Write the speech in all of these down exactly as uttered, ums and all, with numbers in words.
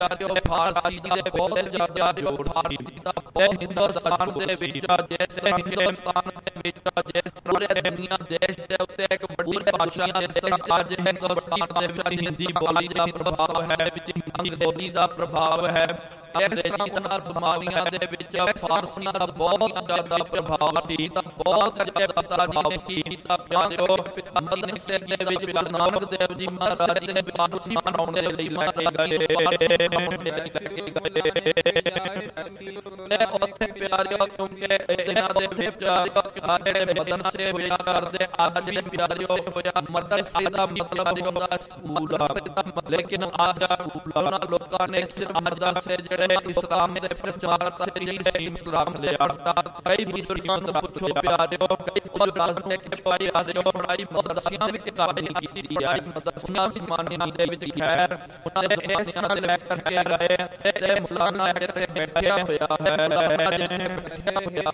ਪਿਆਰਿਓ ਫਾਰਸੀ ਦੇ ਬਹੁਤ ਜ਼ਿਆਦਾ ਜੋੜ ਫਾਰਸੀ ਦਾ ਬਹੁਤ ਹਿੰਦੁਸਤਾਨ ਦੇ ਵਿੱਚ ਜਿਸ ਹਿੰਦੁਸਤਾਨ ਦੇ ਵਿੱਚ ਜਿਸ ਪੂਰੇ ਦੁਨੀਆ ਦੇਸ਼ ਦੇ ਉੱਤੇ ਇੱਕ ਵੱਡੀ ਭਾਸ਼ਾ ਜਿਸ ਅੱਜ ਹਿੰਦੁਸਤਾਨ ਦੇ ਵਿੱਚ ਹਿੰਦੀ ਬੋਲੀ ਦਾ ਪ੍ਰਭਾਵ ਹੈ, ਵਿੱਚ ਹਿੰਦੀ ਬੋਲੀ ਦਾ ਪ੍ਰਭਾਵ ਹੈ। ਅੰਗਰੇਜ਼ੀ ਨਾਲ ਸਮਾਵੀਆਂ ਦੇ ਵਿੱਚ ਫਾਰਸੀਆਂ ਦਾ ਬਹੁਤ ਜ਼ਿਆਦਾ ਪ੍ਰਭਾਵ ਸੀ, ਤਾਂ ਬਹੁਤ ਜ਼ਿਆਦਾ ਤਾਰੀਫ ਕੀਤਾ ਪਿਆਰਿਓ। ਮਦਨੀ ਸਿੰਘ ਦੇ ਵਿੱਚ ਗੁਰੂ ਨਾਨਕ ਦੇਵ ਜੀ ਮਹਾਰਾਜ ਨੇ ਫਾਰਸੀ ਬਣਾਉਣ ਦੇ ਲਈ ਮਾਰੇ ਗਏ ਉੱਥੇ ਪਿਆਰਿਓ, ਕਿਉਂਕਿ ਇਹਨਾਂ ਦੇ ਵਿੱਚ ਪਿਆਰਿਓ ਜਿਹੜੇ ਮਦਨ ਸੇ ਹੋਇਆ ਕਰਦੇ ਅੱਜ ਵੀ ਪਿਆਰਿਓ ਹੋਇਆ ਮਦਰਸੇ ਦਾ ਮਤਲਬ ਹੁੰਦਾ ਸਕੂਲ, ਲੇਕਿਨ ਅੱਜ ਸਕੂਲਾਂ ਲੋਕਾਂ ਨੇ ਸਿਰਫ ਮਦਰਸੇ ਜਿਹੜੇ ਇਸਲਾਮ ਦੇ ਪ੍ਰਚਾਰ ਲਈ ਇਸਲਾਮ ਦੇ ਆੜਤਾ ਕਈ ਬਜ਼ੁਰਗਾਂ ਨੂੰ ਪੁੱਛੋ ਪਿਆਰਿਓ, ਕਈ ਬਜ਼ੁਰਗਾਂ ਨੇ ਕਿ ਪੜਾਈ ਆਜੋ ਪੜਾਈ ਮਦਰਸਿਆਂ ਵਿੱਚ ਕਾਬਿਲ ਕੀਤੀ ਜਾਏ, ਮਦਰਸਿਆਂ ਸਿਮਾਨੀ ਦੇ ਵਿੱਚ ਖੈਰ ਉਹਨਾਂ ਦੇ ਇਹਨਾਂ ਦੇ ਲੈਕਚਰ ਕਹਿ ਰਹੇ ਤੇ ਮੁਸਲਮਾਨਾਂ ਇੱਥੇ ਬੈਠਿਆ ਹੋਇਆ ਹੈ ਬੈਠਿਆ ਹੋਇਆ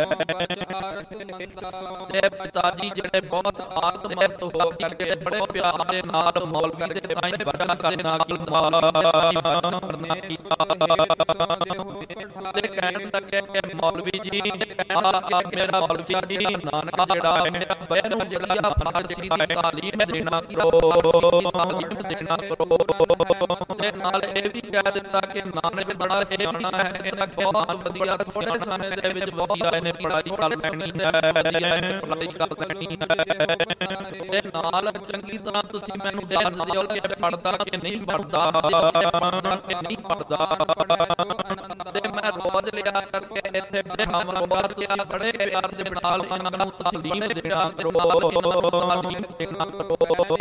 ਹੈ ਤੇ ਪਿਤਾ ਜੀ ਜਿਹੜੇ ਬਹੁਤ ਆਤਮਹਤ ਹੋ ਕਰਕੇ ਬੜੇ ਪਿਆਰ ਦੇ ਨਾਲ ਮੌਲਵੀ ਦੇ ਤਾਈਂ ਵਰਨਾ ਕਰਨਾ ਕੀ ਕਰਨਾ ਕੀਤਾ ਤੇ ਕਹਿਣ ਲੱਗੇ ਕਿ ਮੌਲਵੀ ਜੀ ਆ ਮੇਰਾ ਮੌਲਵੀ ਜੀ ਨਾਨਕ ਜਿਹੜਾ ਹੈ ਬੈਨੂੰ ਜਿਹੜਾ ਫਾਰਸੀ ਦੀ ਤਾਲੀਮ ਦੇਣਾ ਕਰੋ ਤਾਲੀਮ ਦੇਣਾ ਕਰੋ ਤੇ ਨਾਲ ਇਹ ਵੀ ਕਹਿ ਦਿੱਤਾ ਕਿ ਨਾਨਕ ਬੜਾ ਸਿਆਣਾ ਹੈ, ਇਹਦਾ ਬਹੁਤ ਵਧੀਆ ਥੋੜੇ ਸਮੇਂ ਦੇ ਵਿੱਚ ਬਹੁਤ ਇਹਨੇ ਪੜ੍ਹਾਈ ਕਰ ਲੈਣੀ ਹੈ ਪੜ੍ਹਾਈ ਕਰ ਲੈਣੀ ਹੈ ਤੇ ਨਾਲ ਚੰਗੀ ਤਰ੍ਹਾਂ ਤੁਸੀਂ ਮੈਨੂੰ ਧਿਆਨ ਦਿਓ ਕਿ ਪੜ੍ਹਦਾ ਕਿ ਨਹੀਂ ਪੜ੍ਹਦਾ ਪੜ੍ਹਦਾ ਕਿ ਨਹੀਂ ਪੜ੍ਹਦਾ ਤੇ ਮੈਂ ਰੋਜ਼ ਲਿਆ ਕਰਕੇ ਇੱਥੇ ਬੜੇ ਹਮਰਵਾਰ ਲਿਆ ਬੜੇ ਪਿਆਰ ਦੇ ਨਾਲ ਇਹਨਾਂ ਨੂੰ ਤਾਲੀਮ ਦੇਣਾ ਕਰੋ ਤਾਲੀਮ ਦੇਣਾ ਕਰੋ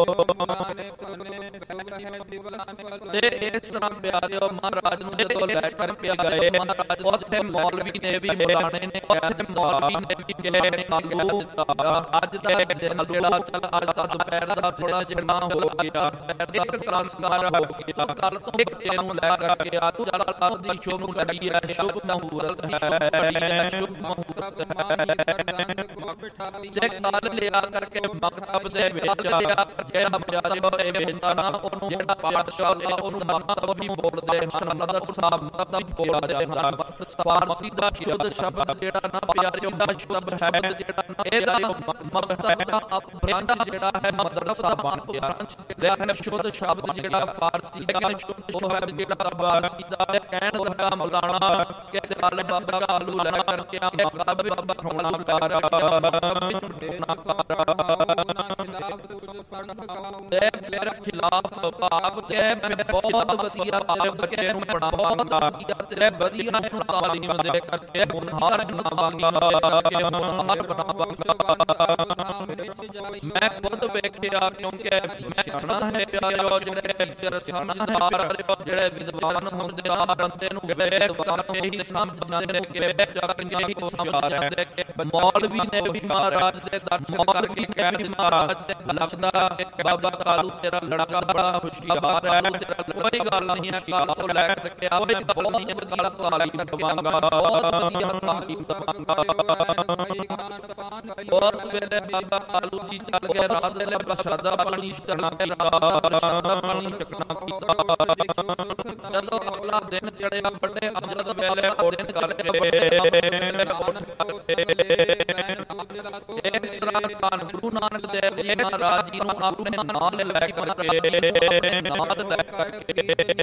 ਤੇ ਇਸ ਤਰ੍ਹਾਂ ਪਿਆਰਿਓ ਮਹਾਰਾਜ ਨੂੰ ਜਦੋਂ ਲੈ ਕਰ ਪਿਆ ਗਏ ਮਹਾਰਾਜ ਉੱਥੇ ਮੌਲਵੀ ਨੇ ਵੀ ਮੌਲਾਣੇ ਨੇ ਉੱਥੇ ਮੌਲਵੀ ਨੇ ਵੀ ਕਿਹਾ ਨੇ ਕਾਗੂ ਅੱਜ ਦਾ ਦਿਨ ਜਿਹੜਾ ਚੱਲ ਅੱਜ ਦਾ ਦੁਪਹਿਰ ਦਾ ਥੋੜਾ ਜਿਹਾ ਹੋ ਗਿਆ ਇੱਕ ਸੰਸਕਾਰ ਹੋ ਗਿਆ ਕੱਲ ਤੋਂ ਇੱਕ ਦਿਨ ਨੂੰ ਲੈ ਕਰਕੇ ਆ ਤੂੰ ਚੱਲ ਦੀ ਸ਼ੋਭ ਨੂੰ ਲੱਗੀ ਹੈ ਸ਼ੁਭ ਮਹੂਰਤ ਹੈ ਸ਼ੁਭ ਮਹੂਰਤ ਹੈ ਜੇ ਕੱਲ ਲਿਆ ਕਰਕੇ ਮਕਤਬ ਦੇ ਵਿੱਚ ਲਿਆ ਜਿਹੜਾ ਪਿਆਰਿਓ ਇਹ ਬੇਨਤਾ ਨਾ ਉਹਨੂੰ ਜਿਹੜਾ ਪਾਤਸ਼ਾਹ ਹੈ ਉਹਨੂੰ ਮਕਤਬ ਵੀ ਬੋਲਦੇ ਹਨ ਮਦਰ ਸਾਹਿਬ ਮਕਤਬ ਬੋਲਦੇ ਹਨ ਫਾਰਸੀ ਦਾ ਸ਼ੁੱਧ ਸ਼ਬਦ ਜਿਹੜਾ ਨਾ ਪਿਆਰਿਓ ਦਾ ਸ਼ੁੱਧ ਹੈ ਜਿਹੜਾ ਨਾ ਇਹਦਾ ਮਕਤਬ ਹੈ ਅਪਰਾਂਦਾ ਜਿਹੜਾ ਹੈ ਮਦਰਸਾ ਬਣ ਗਿਆ ਹੈ ਸ਼ੁੱਧ ਸ਼ਬਦ ਜਿਹੜਾ ਫਾਰਸੀ ਹੈ ਸ਼ੁੱਧ ਸ਼ਬਦ ਜਿਹੜਾ ਫਾਰਸੀ ਦਾ ਕਹਿਣ ਲੱਗਾ ਮੌਲਾਨਾ ਕਿ ਦਿਲ ਬਾਬਾ ਕਾਲੂ ਲੈ ਕਰਕੇ ਬਾਬਾ ਬਾਬਾ ਹੋਣਾ ਪਿਆਰਾ ਤੇ ਫਿਰ ਖਿਲਾਫ ਭਾਵ ਤੇ ਮੈਂ ਬਹੁਤ ਵਧੀਆ ਬੱਚੇ ਨੂੰ ਪੜਾਉਂਦਾ ਤੇ ਵਧੀਆ ਤਾਲੀਮ ਦੇ ਕਰਕੇ ਮੁਨਹਾਰ ਬਣਾਵਾਂਗਾ ਕਿ ਮੁਨਹਾਰ ਬਣਾਵਾਂਗਾ ਮੈਂ ਖੁਦ ਵੇਖਿਆ ਕਿਉਂਕਿ ਮੈਂ ਸਿਆਣਾ ਹੈ ਪਿਆਰਿਓ ਜਿਹੜੇ ਸਿਆਣਾ ਹੈ ਜਿਹੜੇ ਵਿਦਵਾਨ ਹੁੰਦੇ ਆ ਬੰਦੇ ਨੂੰ ਵਿਦਵਾਨ ਇਹੀ ਸਮਝਦੇ ਨੇ ਕਿ ਚੰਗੇ ਹੀ ਸਮਝਾ ਰਹੇ ਕਿ ਮੌਲਵੀ ਨੇ ਵੀ ਮਹਾਰਾਜ ਦੇ ਦਰਸ਼ਨ ਮੌਲਵੀ ਕਹਿੰਦੇ ਮਹਾਰਾਜ ਤੇ ਲੱਗਦਾ ਕਿ ਬਾਬਾ ਕਾਲੂ ਤੇਰਾ ਲੜਕਾ ਬੜਾ ਹੁਸ਼ਿਆਰ ਹੈ ਤੇਰਾ ਕੋਈ ਗੱਲ ਨਹੀਂ ਹੈ ਕਾਲ ਤੋਂ ਲੈ ਕੇ ਆਵੇ ਬਹੁਤ ਹੀ ਗੱਲ ਤਾਲੀਮ ਦਵਾਂਗਾ ਬਹੁਤ ਵਧੀਆ ਤਾਲੀਮ ਦਵਾਂਗਾ ਉਸ ਵੇਲੇ ਬਾਬਾ ਕਾਲੂ ਜੀ ਚੱਲ ਗਏ ਰਾਤ ਦੇ ਪ੍ਰਸ਼ਾਦਾ ਪਾਣੀ ਛਕਣਾ ਕੀਤਾ ਪਾਣੀ ਛਕਣਾ ਕੀਤਾ ਜਦੋਂ ਅਗਲਾ ਦਿਨ ਚੜਿਆ ਵੱਡੇ ਅਮਰਤ ਵੇਲੇ ਦਿਨ ਕਰਕੇ ਇਸ ਤਰ੍ਹਾਂ ਧੰਨ ਗੁਰੂ ਨਾਨਕ ਦੇਵ ਜੀ ਮਹਾਰਾਜ ਜੀ ਨੂੰ ਆਪਣੇ ਨਾਲ ਲੈ ਕਰਕੇ ਨਾਲ ਲੈ ਕਰਕੇ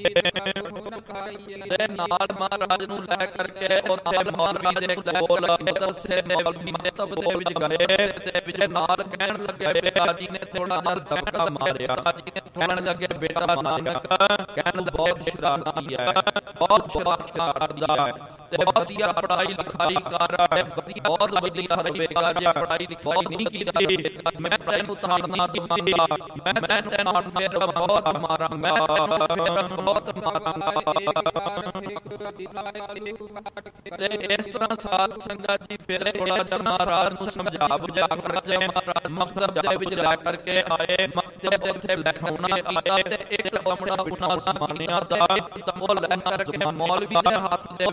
ਤੇ ਨਾਲ ਮਹਾਰਾਜ ਨੂੰ ਲੈ ਕਰਕੇ ਉੱਥੇ ਮਹਾਰਾਜ ਦੇ ਕੋਲ ਮਦਰਸੇ ਮੌਲਵੀ ਦੇ ਤਬ ਦੇ ਵਿੱਚ ਗਏ ਤੇ ਵਿੱਚ ਨਾਲ ਕਹਿਣ ਲੱਗੇ ਬੇਟਾ ਜੀ ਨੇ ਥੋੜਾ ਨਾਲ ਧੱਕਾ ਮਾਰਿਆ ਜੀ ਨੇ ਕਹਿਣ ਲੱਗੇ ਬੇਟਾ ਨਾਨਕ ਕਹਿਣ ਬਹੁਤ ਸ਼ਰਾਰਤੀ ਹੈ ਬਹੁਤ ਸ਼ਰਾਰਤ ਕਰਦਾ ਹੈ ਤੇ ਵਧੀਆ ਪੜਾਈ ਲਿਖਾਈ ਕਰ ਰਿਹਾ ਹੈ ਵਧੀਆ ਬਹੁਤ ਵਧੀਆ ਰਹੇਗਾ ਜੇ ਪੜਾਈ ਲਿਖਾਈ ਨਹੀਂ ਕੀਤੀ ਮੈਂ ਤੈਨੂੰ ਤਾੜਨਾ ਦਵਾਂਗਾ ਮੈਂ ਤੈਨੂੰ ਨਾਲ ਫਿਰ ਬਹੁਤ ਮਾਰਾਂ ਮੈਂ ਬਹੁਤ ਮਾਰਾਂਗਾ ਤੇ ਇਸ ਤਰ੍ਹਾਂ ਸਾਧ ਸੰਗਤ ਜੀ ਫਿਰ ਥੋੜਾ ਜਿਹਾ ਮਹਾਰਾਜ ਨੂੰ ਸਮਝਾ ਬੁਝਾ ਕਰਕੇ ਮਹਾਰਾਜ ਮਕਤਬ ਦੇ ਵਿੱਚ ਲੈ ਕਰਕੇ ਆਏ ਮਕਤਬ ਦੇ ਉੱਥੇ ਬੈਠਾਉਣਾ ਆਇਆ ਤੇ ਇੱਕ ਆਪਣਾ ਉਹਨਾਂ ਸਮਾਨਿਆ ਦਾ ਤਮੋਲ ਲੈ ਕਰਕੇ ਮੌਲਵੀ ਦੇ ਹੱਥ ਦੇ ਵਿੱਚ ਰੱਖ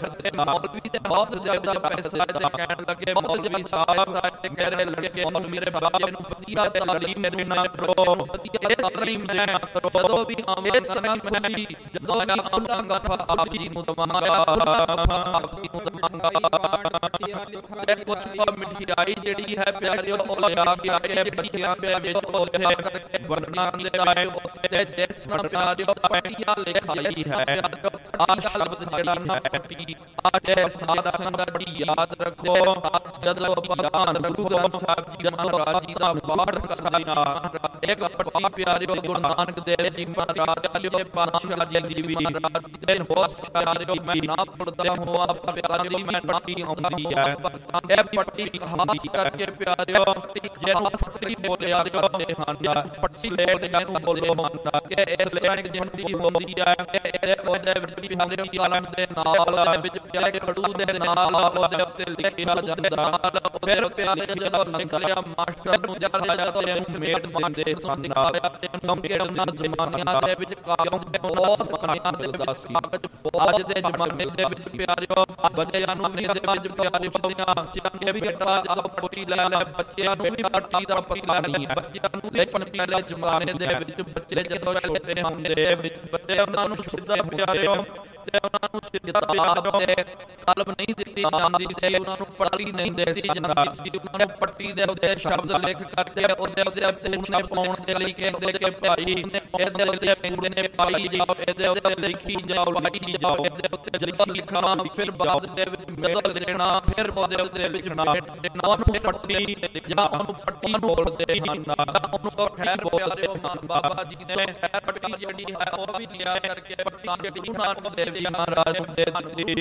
ਤੇ ਮੌਲਵੀ ਤੇ ਬਹੁਤ ਜ਼ਿਆਦਾ ਪੈਸਾ ਤੇ ਕਹਿਣ ਲੱਗੇ ਮੌਲਵੀ ਸਾਹਿਬ ਤੇ ਕਹਿ ਰਹੇ ਲੱਗੇ ਮੇਰੇ ਬਾਬੇ ਨੂੰ ਵਧੀਆ ਤਾਲੀਮ ਮੈਨੂੰ ਨਾ ਕਰੋ ਵਧੀਆ ਤਾਲੀਮ ਮੈਂ ਜਦੋਂ ਵੀ ਆਵੇਂ ਸਨਾ ਖੁੱਲੀ ਜਦੋਂ ਵੀ ਆਉਂਦਾ ਗਾ ਆਪ ਜੀ ਨੂੰ ਦਵਾਂਗਾ ਆਪ ਜੀ ਨੂੰ ਦਵਾਂਗਾ ਇਹ ਕੁਛ ਮਿਠਾਈ ਜਿਹੜੀ ਹੈ ਪਿਆਰਿਓ ਉਹ ਲਿਆ ਕੇ ਆਏ ਬੱਚਿਆਂ ਪਿਆਰਿਓ ਉਹ ਲਿਆ ਕਰਕੇ ਵਰਨਾ ਦਿੱਤਾ ਹੈ ਤੇ ਜਿਸ ਨਾਲ ਪਿਆਰਿਓ ਪੱਟੀਆਂ ਲਿਖਾਈ ਹੈ ਆ ਸ਼ਬਦ ਜਿਹੜਾ ਹੈ ਪੱਟੀ ਆ ਜੇ ਸਾਦਾ ਸੰਗਤ ਬੜੀ ਯਾਦ ਰੱਖੋ ਜਦੋਂ ਭਗਵਾਨ ਗੁਰੂ ਗ੍ਰੰਥ ਸਾਹਿਬ ਜੀ ਦਾ ਮਹਾਰਾਜ ਜੀ ਦਾ ਪਾਠ ਕਰਨਾ ਇੱਕ ਪੱਟੀ ਪਿਆਰਿਓ ਗੁਰੂ ਨਾਨਕ ਦੇਵ ਜੀ ਮਹਾਰਾਜ ਵਾਲਿਓ ਪਾਤਸ਼ਾਹ ਜੀ ਦੀ ਰਾਤ ਦਿਨ ਹੋ ਪਿਆਰਿਓ ਮੈਂ ਨਾ ਪੜਦਾ ਹਾਂ ਆਪ ਪਿਆਰਿਓ ਮੈਂ ਪੱਟੀ ਆਉਂਦੀ ਹੈ ਇਹ ਪੱਟੀ ਖਾਸ ਕਰਕੇ ਪਿਆਰਿਓ ਜਿਹਨੂੰ ਸਤਰੀ ਬੋਲਿਆ ਜਾਂਦੇ ਹਨ ਪੱਟੀ ਲੈ ਕੇ ਜਿਹਨੂੰ ਬੋਲੇ ਹਨ ਕਿ ਇਸ ਲੈਣ ਜਿੰਦੀ ਹੁੰਦੀ ਹੈ ਇਹ ਉਹਦੇ ਵਿੱਚ ਪਿਆਰਿਓ ਕਾਲਮ ਦੇ ਨਾਲ ਵਿੱਚ ਪਿਆਰੇ ਖੜੂ ਦੇ ਨਾਲ ਉਹਦੇ ਉੱਤੇ ਲਿਖਿਆ ਜਾਂਦਾ ਫਿਰ ਪਿਆਰੇ ਜਦੋਂ ਨਿਕਲਿਆ ਮਾਸਟਰ ਨੂੰ ਜਰਾ ਜਾਂਦੇ ਮੇਟ ਬੰਦੇ ਸੁਣਾਇਆ ਤੇ ਨੰਬਰ ਨਾਲ ਜ਼ਮਾਨਿਆਂ ਦੇ ਵਿੱਚ ਕਾਲੋਂ ਦੇ ਬਹੁਤ ਕਹਾਣੀਆਂ ਮਿਲਦਾ ਸੀ ਅੱਜ ਦੇ ਜ਼ਮਾਨੇ ਦੇ ਵਿੱਚ ਪਿਆਰਿਓ ਬੱਚਿਆਂ ਨੂੰ ਨਹੀਂ ਦੇ ਵਿੱਚ ਪਿਆਰੇ ਪੜੀਆਂ ਚੰਗੇ ਵੀ ਘਟਾ ਆਪ ਪੋਟੀ ਲੈ ਲੈ ਬੱਚਿਆਂ ਨੂੰ ਵੀ ਪੱਟੀ ਦਾ ਪਤਾ ਨਹੀਂ ਹੈ ਬੱਚਿਆਂ ਨੂੰ ਵੀ ਪੱਟੀ ਲੈ ਜ਼ਮਾਨੇ ਦੇ ਵਿੱਚ ਬੱਚੇ ਜਦੋਂ ਛੋਟੇ ਹੁੰਦੇ ਵਿੱਚ ਬੱਚੇ ਉਹਨਾਂ ਨੂੰ ਸਿੱਧਾ ਪਿਆਰਿਓ ਤੇ ਉਹਨਾਂ ਨੂੰ ਸਿੱਧਾ ਤੇ ਕਲਮ ਨਹੀਂ ਦਿੱਤੀ ਜਾਂਦੀ ਸੀ ਉਹਨਾਂ ਨੂੰ ਪੜ੍ਹਾਈ ਨਹੀਂ ਦੇ ਸੀ ਜਾਂਦੀ ਸੀ ਉਹਨਾਂ ਨੂੰ ਪੱਟੀ ਦੇ ਉੱਤੇ ਸ਼ਬਦ ਲਿਖ ਕਰਕੇ ਉਹਦੇ ਉੱਤੇ ਉਹਨੇ ਪਾਉਣ ਦੇ ਲਈ ਕਹਿੰਦੇ ਕਿ ਭਾਈ ਇਹਦੇ ਉੱਤੇ ਪਿੰਡੇ ਨੇ ਪਾਈ ਜਾਓ ਇਹਦੇ ਉੱਤੇ ਲਿਖੀ ਜਾਓ ਲਿਖੀ ਜਾਓ ਇਹਦੇ ਉੱਤੇ ਲਿਖੀ ਲਿਖਣਾ ਫਿਰ ਬਾਅਦ ਦੇ ਵਿੱਚ ਬਦਲ ਦੇਣਾ ਫਿਰ ਉਹਦੇ ਉੱਤੇ ਲਿਖਣਾ ਉਹਨੂੰ ਪੱਟੀ ਜਾਂ ਉਹਨੂੰ ਪੱਟੀ ਬੋਲਦੇ ਹਨ ਉਹਨੂੰ ਖੈਰ ਬੋਲਦੇ ਹਨ ਬਾਬਾ ਜੀ ਨੇ ਖੈਰ ਪੱਟੀ ਜਿਹੜੀ ਹੈ ਉਹ ਵੀ ਲਿਆ ਕਰਕੇ ਪੱਟੀ ਜਿਹੜੀ ਨਾਨਕ ਦੇਵ ਜੀ ਮਹਾਰਾਜ ਨੂੰ ਦੇ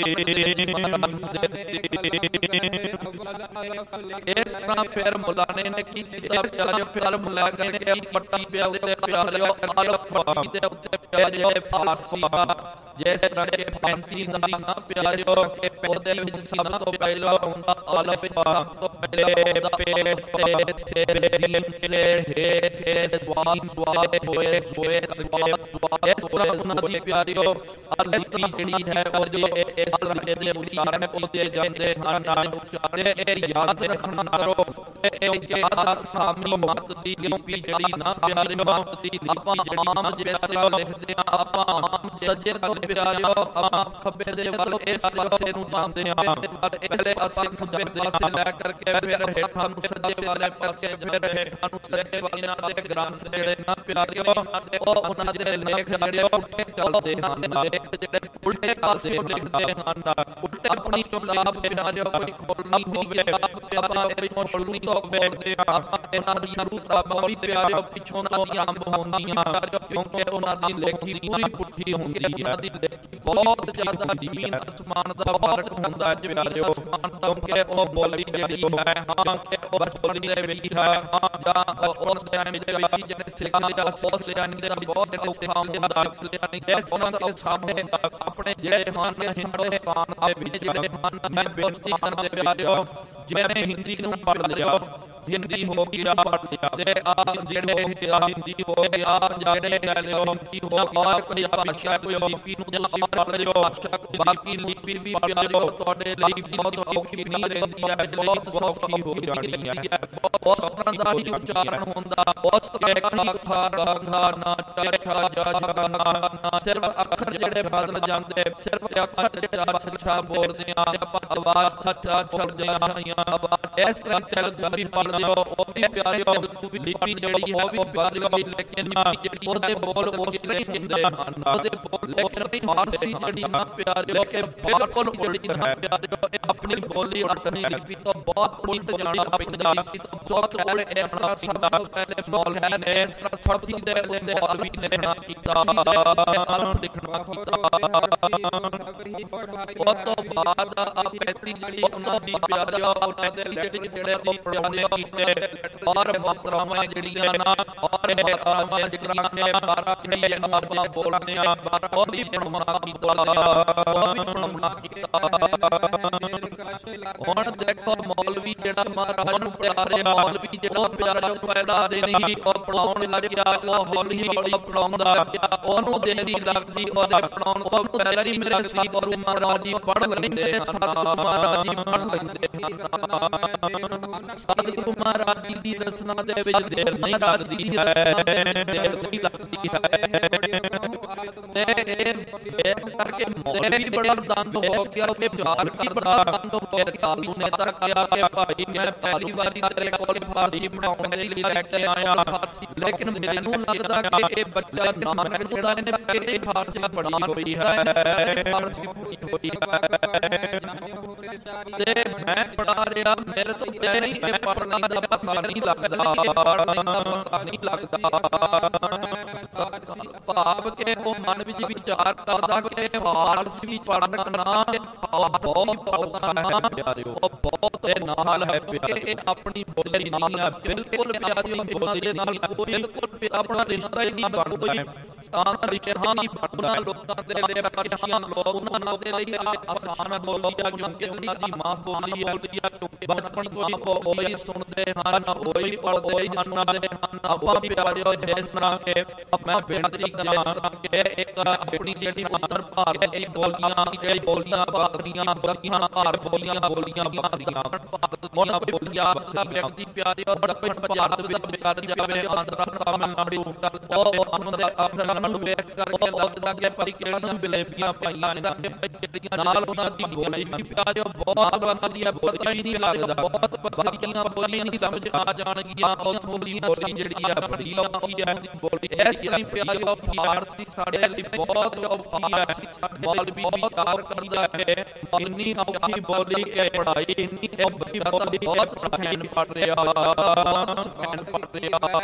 ਇਸ ਤਰ੍ਹਾਂ ਫਿਰ ਮੁਲਾਣੇ ਨੇ ਕੀ ਚੱਲਿਓ ਫਿਰ ਮੁਲਾ ਕਰਕੇ ਪੱਟੀ ਪਿਆ ਉੱਤੇ ਪਿਆ ਲਿਓ ਅਲਫ ਦੇ ਉੱਤੇ ਪਿਆ ਲਿਓ ਫਾਰਸੀ ਜਿਸ ਤਰ੍ਹਾਂ ਦੇ ਫਾਂਸੀ ਦਾ ਨਾ ਪਿਆਰਿਓ ਕਿ ਪੌਦੇ ਵਿੱਚ ਸਭ ਤੋਂ ਪਹਿਲਾਂ ਹੁੰਦਾ ਅਲਫ ਤੋਂ ਪਹਿਲੇ ਦਾ ਪੇੜ ਤੇ ਸੇ ਸੀਨ ਕੇ ਹੈ ਸੇ ਸਵਾਦ ਸਵਾਦ ਹੋਏ ਹੋਏ ਸਵਾਦ ਇਸ ਤਰ੍ਹਾਂ ਉਹਨਾਂ ਦੀ ਪਿਆਰਿਓ ਅਲਫ ਦੀ ਜਿਹੜੀ ਹੈ ਉਹ ਜੋ ਇਸ ਤਰ੍ਹਾਂ ਦੇ ਉਚਾਰਨ ਉਹਦੇ ਜਾਂਦੇ ਹਨ ਤੇ ਇਹ ਯਾਦ ਰੱਖਣਾ ਕਰੋ ਇਹ ਯਾਦ ਸਾਹਮਣੇ ਮਤ ਦੀ ਗਿਣਤੀ ਜਿਹੜੀ ਨਾ ਪਿਆਰਿਓ ਮਤ ਦੀ ਆਪਾਂ ਆਮ ਜਿਹੜਾ ਲਿਖਦੇ ਆ ਆਪਾਂ ਆਮ ਸੱਜੇ ਤੋਂ ਪਿਆਰਿਓ ਆਪਾਂ ਖੱਬੇ ਦੇ ਵੱਲ ਇਸ ਪਾਸੇ ਨੂੰ ਜਾਂਦੇ ਆ ਪਰ ਇਕੱਲੇ ਅਸੀਂ ਖੱਬੇ ਪਾਸੇ ਲੈ ਕਰਕੇ ਫਿਰ ਹੇਠਾਂ ਨੂੰ ਸੱਜੇ ਵਾਲੇ ਪਾਸੇ ਫਿਰ ਹੇਠਾਂ ਨੂੰ ਸੱਜੇ ਵਾਲੇ ਨਾਲ ਦੇ ਗ੍ਰੰਥ ਜਿਹੜੇ ਨਾ ਪਿਆਰਿਓ ਉਹ ਉਹਨਾਂ ਦੇ ਲੇਖ ਜਿਹੜੇ ਉੱਠੇ ਚੱਲਦੇ ਹਨ ਲੇਖ ਜਿਹੜੇ ਉਲਟੇ ਪਾਸੇ ਲਿਖਦੇ ਹਨ ਉਲਟੇ ਆਪਣੀ ਲਾਭ ਪਿਆਰਿਓ ਕੋਈ ਖੋਲਣੀ ਹੋਵੇ ਆਪਾਂ ਇਹ ਖੋਲਣੀ ਹੋਵੇ ਆਪਾਂ ਇਹਨਾਂ ਦੀ ਰੂਪ ਦਾ ਬੜੀ ਪਿਆਰਿਓ ਪਿੱਛੋਂ ਨਾ ਦੀ ਆਮ ਹੁੰਦੀਆਂ ਕਿਉਂਕਿ ਉਹਨਾਂ ਦੀ ਲੇਖੀ ਪੂਰੀ ਪੁੱਠੀ ਹੁੰਦੀ ਹੈ ਉਹਨਾਂ ਦੀ ਲੇਖੀ ਬਹੁਤ ਜ਼ਿਆਦਾ ਜ਼ਮੀਨ ਅਸਮਾਨ ਦਾ ਫਰਕ ਹੁੰਦਾ ਹੈ ਪਿਆਰਿਓ ਕਿਉਂਕਿ ਉਹ ਬੋਲੀ ਜਿਹੜੀ ਹੈ ਹਾਂ ਕਿ ਉਹ ਬੋਲੀ ਦੇ ਵਿੱਚ ਹੈ ਹਾਂ ਜਾਂ ਉਸ ਦੇ ਵਿੱਚ ਜਿਹੜੇ ਸਿੱਖਾਂ ਦਾ ਸੋਚ ਲੈਣ ਦੇ ਬਹੁਤ ਔਖਾ ਹੁੰਦਾ ਹੈ ਉਹਨਾਂ ਦਾ ਸਾਹਮਣੇ ਆਪਣੇ ਜਿਹੜੇ ਹਨ ਹਿੰਦੂ ਪਾਨ ਦੇ ਵਿੱਚ ਜਿਹੜੇ ਹਨ ਮੈਂ ਬੇਨਤੀ ਕਰਦੇ ਪਿਆਰਿਓ ਜਿਵੇਂ ਹਿੰਦੀ ਨੂੰ ਪੜ੍ਹ ਲਿਆ ਹਿੰਦੀ ਹੋ ਗਈ ਆ ਪੜ੍ਹ ਲਿਆ ਤੇ ਆ ਜਿਹੜੇ ਹਿੰਦੀ ਹੋ ਗਿਆ ਜਿਹੜੇ ਕਹਿ ਲਿਓ ਕੀ ਹੋ ਔਰ ਕੋਈ ਭਾਸ਼ਾ ਕੋਈ ਲਿਪੀ ਨੂੰ ਜਾਂ ਪੜ੍ਹ ਲਿਓ ਭਾਸ਼ਾ ਬਾਕੀ ਲਿਪੀ ਵੀ ਪਿਆਰਿਓ ਤੁਹਾਡੇ ਲਈ ਬਹੁਤ ਔਖੀ ਨਹੀਂ ਰਹਿੰਦੀ ਹੈ ਬਹੁਤ ਔਖੀ ਹੋ ਜਾਂਦੀ ਹੈ ਬਹੁਤ ਤਰ੍ਹਾਂ ਦਾ ਹੀ ਉਚਾਰਨ ਹੁੰਦਾ ਬਹੁਤ ਤਰ੍ਹਾਂ ਦਾ ਖਾਰ ਨਾ ਟੈਠਾ ਜਾ ਨਾ ਸਿਰਫ ਅੱਖਰ ਜਿਹੜੇ ਬਦਲ ਜਾਂਦੇ ਸਿਰਫ ਅੱਖਰ ਜਿਹੜੇ ਅੱਛਾ ਬੋਲਦੇ ਆ ਆਪਾਂ ਆਵਾਜ਼ ਸੱਚਾ ਛੱਡਦੇ ਆ ਆਵਾਜ਼ ਇਸ ਤਰ੍ਹਾਂ ਤੇ ਵੀ ਪੜ੍ਹਦੇ ਉਹ ਵੀ ਪਿਆਰਿਓ ਲਿਪੀ ਜਿਹੜੀ ਉਹ ਵੀ ਪਿਆਰਿਓ ਲੇਕਿਨ ਜਿਹੜੀ ਉਹਦੇ ਬੋਲ ਉਸ ਤਰ੍ਹਾਂ ਹੀ ਹੁੰਦੇ ਹਨ ਉਹਦੇ ਬੋਲ ਲੇਕਿਨ ਫਾਰਸੀ ਜਿਹੜੀ ਨਾ ਪਿਆਰਿਓ ਕਿ ਬਿਲਕੁਲ ਜਿਹੜੀ ਨਾ ਪਿਆਰਿਓ ਇਹ ਆਪਣੀ ਬੋਲੀ ਆਪਣੀ ਲਿਪੀ ਤੋਂ ਬਹੁਤ ਪੁੱਟ ਜਾਣਾ ਪੈਂਦਾ ਲਿਪੀ ਤੋਂ ਬਹੁਤ ਕੋਲ ਇਸ ਤਰ੍ਹਾਂ ਸਦਾ ਪਹਿਲੇ ਬੋਲ ਹੈ ਨੇ ਇਸ ਤਰ੍ਹਾਂ ਛੋਟੀ ਦੇ ਉਹਦੇ ਅਰਬੀ ਨੇ ਨਾ ਕੀਤਾ ਲਿਖਣਾ ਕੀਤਾ ਉਹ ਤੋਂ ਬਾਅਦ ਆ ਪੈਤੀ ਜਿਹੜੀ ਉਹਨਾਂ ਦੀ ਪਿਆਰਿਓ ਉਹਨਾਂ ਦੇ ਜਿਹੜੇ ਜਿਹੜੇ ਉਹ ਪਿਆਰਿਓ ਔਰ ਮਾਤਰਾਵਾਂ ਜਿਹੜੀਆਂ ਨਾ ਔਰ ਮਾਤਰਾਵਾਂ ਜਿਹੜੀਆਂ ਨੇ ਬਾਰਾਂ ਕਿਹੜੀਆਂ ਨਾ ਆਪਾਂ ਬੋਲਦੇ ਆ ਬਾਰਾਂ ਉਹ ਵੀ ਬਣਾਉਣਾ ਕੀਤਾ ਉਹ ਵੀ ਬਣਾਉਣਾ ਕੀਤਾ ਹੁਣ ਦੇਖੋ ਮੌਲਵੀ ਜਿਹੜਾ ਮਹਾਰਾਜ ਨੂੰ ਪਿਆਰਿਆ, ਮੌਲਵੀ ਜਿਹੜਾ ਪਿਆਰਾ ਪਹਿਲਾ ਦੇ ਨਹੀਂ ਉਹ ਪੜਾਉਣ ਲੱਗ ਗਿਆ, ਉਹ ਹੌਲੀ ਹੌਲੀ ਪੜਾਉਂਦਾ ਗਿਆ, ਉਹਨੂੰ ਦੇਰੀ ਲੱਗਦੀ ਉਹਦੇ ਪੜਾਉਣ ਤੋਂ ਪਹਿਲਾਂ ਹੀ ਮੇਰੇ ਸਤਿਗੁਰੂ ਮਹਾਰਾਜ ਜੀ ਪੜ੍ਹ ਲੈਂਦੇ, ਸਤਿਗੁਰੂ ਮਹਾਰਾਜ ਜੀ ਪੜ੍ਹ ਲੈਂਦੇ। ਸਤਿਗੁਰੂ ਮਹਾਰਾਜ ਜੀ ਦੀ ਰਚਨਾ ਦੇ ਵਿੱਚ ਦੇਰ ਨਹੀਂ ਲੱਗਦੀ ਹੈ, ਦੇਰ ਨਹੀਂ ਲੱਗਦੀ ਹੈ। ਤੇ ਇਹ ਦੇਖ ਕਰਕੇ ਮੌਲਵੀ ਵੀ ਬੜਾ ਦੰਦ ਹੋ ਗਿਆ ਤੇ ਵਿਚਾਰ ਵੀ ਬੜਾ ਦੰਦ ਹੋ ਗਿਆ। ਉਹਨੇ ਤਾਂ ਕਿਹਾ ਕਿ ਭਾਈ ਮੈਂ ਪਹਿਲੀ ਵਾਰੀ ਤੇਰੇ ਕੋਲ ਫਾਰਸੀ ਪੜਾਉਣ ਦੇ ਲਈ ਲੈ ਕੇ ਆਇਆ ਫਾਰਸੀ, ਲੇਕਿਨ ਮੈਨੂੰ ਲੱਗਦਾ ਕਿ ਇਹ ਬੱਚਾ ਨਾਨਕ ਜਿਹੜਾ ਇਹਨੇ ਇਹ ਫਾਰਸੀ ਪੜ੍ਹੀ ਹੋਈ ਹੈ, ਫਾਰਸੀ ਪੜ੍ਹੀ ਹੋਈ ਹੈ ਤੇ ਮੈਂ ਪੜ੍ਹਾ ਰਿਹਾ, ਮੇਰੇ ਤੋਂ ਨਹੀਂ ਇਹ ਪੜ੍ਹਨਾ ਦਾ ਪਤਾ ਨਹੀਂ ਲੱਗਦਾ, ਪੜ੍ਹਨਾ ਦਾ ਨਹੀਂ ਲੱਗਦਾ। ਭਾਵ ਕਿ ਉਹ ਮਨ ਵਿੱਚ ਵਿਚਾਰ ਕਰਦਾ ਕਿ ਫਾਰਸੀ ਪੜ੍ਹਨਾ ਬਹੁਤ ਔਖਾ ਹੈ ਪਿਆਰਿਓ, ਉਹ ਬਹੁਤ ਨਾਲ ਹੈ ਕਿ ਇਹ ਆਪਣੀ ਬੋਲੀ ਨਹੀਂ ਹੈ, ਬਿਲਕੁਲ ਪਿਆਰਿਓ ਬੋਲੀ ਦੇ ਨਾਲ ਬਿਲਕੁਲ ਆਪਣਾ ਰਿਸ਼ਤਾ ਹੀ ਨਹੀਂ ਬਣਦਾ ਹੈ। ਤਾਂ ਰਿਸ਼ਤਾ ਨਹੀਂ ਬਣਦਾ ਲੋਕਾਂ ਦੇ ਬਾਰੇ ਪਰੇਸ਼ਾਨ ਲੋਕ ਉਹਨਾਂ ਨੂੰ ਦੇ ਲਈ ਆਸਾਨ ਬੋਲੀ ਆ, ਕਿਉਂਕਿ ਉਹਨਾਂ ਦੀ ਮਾਂ ਬੋਲੀ ਹੈ, ਕਿਉਂਕਿ ਬਚਪਨ ਤੋਂ ਉਹ ਉਹੀ ਸੁਣਦੇ ਹਨ, ਉਹੀ ਪੜ੍ਹਦੇ ਹਨ। ਆਪਾਂ ਵੀ ਪਿਆਰਿਓ ਇਸ ਤਰ੍ਹਾਂ ਕਿ ਮੈਂ ਬੇਨਤੀ ਕਰਾਂ ਕਿ ਇੱਕ ਆਪਣੀ ਜਿਹੜੀ ਅੰਦਰ ਭਾਰ ਹੈ ਇਹ ਬੋਲੀਆਂ ਜਿਹੜੀ ਬੋਲੀਆਂ ਬਾਕਰੀਆਂ ਬੋਲੀਆਂ ਭਾਰ ਬੋਲੀਆਂ ਬੋਲੀਆਂ ਬਾਕਰੀਆਂ ਉਹਨਾਂ ਬੋਲੀਆਂ ਵਿਅਕਤੀ ਪਿਆਰਿਓ ਬੜੇ ਭਾਰਤ ਵਿੱਚ ਵਿਚਾਰ ਜਾਵੇ ਆਂਧਰਾ ਤਮਿਲਨਾਡੂ ਉਹ ਅੰਦਰ ਅੰਦਰ ਨੂੰ ਵੇਖ ਕਰਕੇ ਲੱਗਦਾ ਕਿ ਭਾਈ ਕਿਹਨਾਂ ਨੂੰ ਬਲੇਪੀਆਂ ਪਾਈਆਂ ਜਿਹੜੀਆਂ ਨਾਲ ਉਹਨਾਂ ਦੀ ਬੋਲੀ ਵੀ ਪਿਆਰਿਓ ਬਹੁਤ ਵਧੀਆ ਪਤਾ ਹੀ ਨਹੀਂ ਲੱਗਦਾ, ਬਹੁਤ ਬਾਕੀਆਂ ਬੋਲੀਆਂ ਨਹੀਂ ਸਮਝ ਆ ਜਾਣਗੀਆਂ। ਉਹ ਬੋਲੀ ਬੋਲੀ ਜਿਹੜੀ ਆ ਬੜੀ ਔਖੀ ਹੈ ਬੋਲੀ, ਇਸ ਲਈ ਪਿਆਰਿਓ ਫਾਰਸੀ ਸਾਡੇ ਲਈ ਬਹੁਤ ਔਖੀ ਹੈ। ਮੌਲਵੀ ਵੀ ਕਾਰ ਕਰਦਾ ਹੈ, ਇੰਨੀ ਔਖੀ ਬੋਲੀ ਇਹ ਪੜ੍ਹਾਈ ਇੰਨੀ ਔਖੀ ਬੋਲੀ ਬਹੁਤ ਸਖੈਨ ਪੜ੍ਹ ਰਿਹਾ ਸਖੈਨ ਪੜ੍ਹ ਰਿਹਾ।